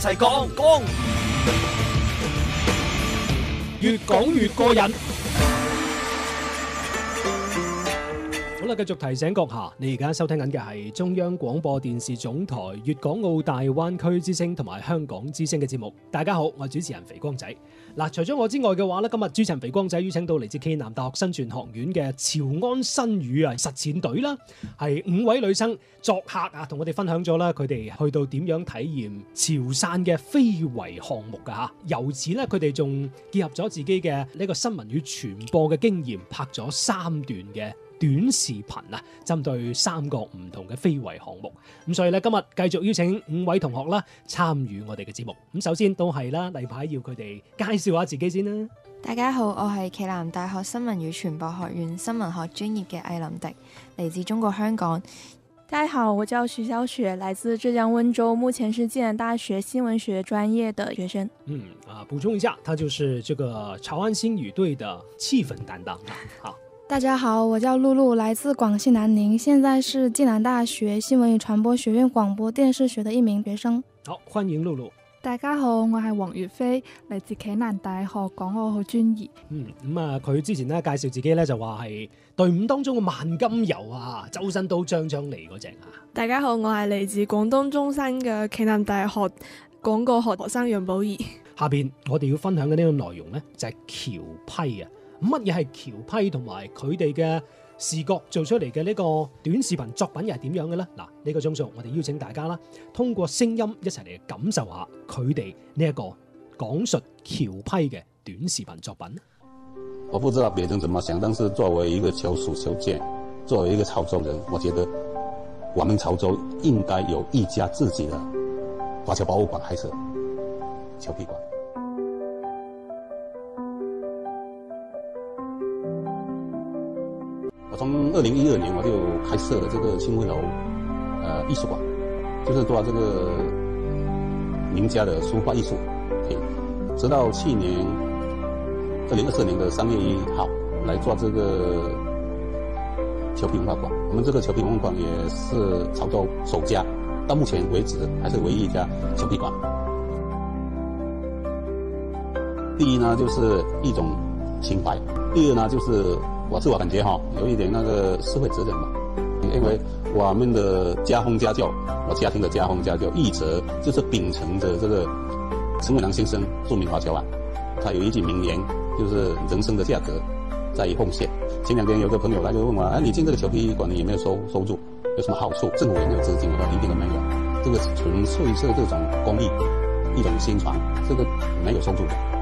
齊講，越講越過癮。好啦，繼續提醒閣下，你而家收聽緊嘅係中央廣播電視總台粵港澳大灣區之聲同埋香港之聲嘅節目。大家好，我係主持人肥光仔。嗱，除咗我之外嘅話咧，今日主持人肥光仔邀請到嚟自暨南大學新傳學院嘅潮安新語實踐隊啦，係5位女生作客啊，同我哋分享咗啦，佢哋去到點樣體驗潮汕嘅非遺項目㗎嚇。由此咧，佢哋仲結合咗自己嘅呢個新聞與傳播嘅經驗，拍咗3段嘅短視頻啊，針對3個唔同嘅非遺項目。咁所以咧，今日繼續邀請5位同學啦參與我哋嘅節目。咁首先都係啦，例牌要佢哋介紹下自己先啦。 大家好，我係暨南大學新聞與傳播學院新聞學專業嘅艾琳迪，嚟自中國香港。 大家好，我叫徐小雪，來自浙江溫州，目前是暨南大學新聞學專業的學生。 補充一下，他就是這個潮安新語隊的氣氛擔當。好。 大家好，我叫露露，來自廣西南寧，現在是暨南大學新聞與傳播學院廣播電視學的一名學生。 好，歡迎露露。 大家好，我係黃月飛，嚟自暨南大學港澳學專業。 佢之前咧介紹自己咧就話係隊伍當中嘅萬金油啊，周身都張張嚟嗰隻啊。 大家好，我係嚟自廣東中山嘅暨南大學廣告學生楊寶儀。 下邊我哋要分享嘅呢個內容咧就係僑批啊。乜嘢係僑批同埋佢哋嘅視覺做出嚟嘅呢個短視頻作品又係點樣嘅呢？嗱，呢個鐘數我哋邀請大家啦，通過聲音一齊嚟感受下佢哋呢一個講述僑批嘅短視頻作品。 我不知道別人怎麼想，但是作為一個僑屬僑眷，作為一個潮州人，我覺得我們潮州應該有一家自己的華僑博物館，還是僑批館。我從2012年我就開設了這個清滙樓藝術館，就是做這個名家的書畫藝術。直到去年2024年的3月1號來做這個僑批文化館。我們這個僑批文化館也是潮州首家，到目前為止還是唯一一家僑批館。第一呢，就是一種情懷；第二呢，就是我自我感覺有一點那個社會責任吧，因為我們的家風家教，我家庭的家風家教一直就是秉承着這個陳偉良先生著名華僑啊，他有一句名言，就是人生的價格在於奉獻。前2天有個朋友來就問我，你進這個僑批館，你有沒有收入？有什麼好處？政府有沒有資金？我說一定都沒有，這個純粹是這種公益，一種宣傳，這個沒有收入的。